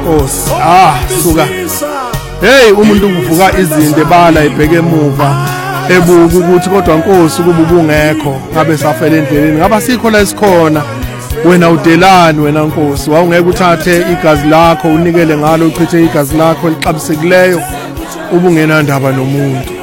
Nkosi suka hey umuntu uvuka izinto ebala ibheke emuva ebuka ukuthi kodwa Nkosi kuba ubungekho ngabe safela endleleni ngaba sikho la isikhona wena udelani wena Nkosi wawungeke uthathe igazi lakho unikele ngalo uchithe igazi lakho elixabisekileyo ubungena ndaba nomuntu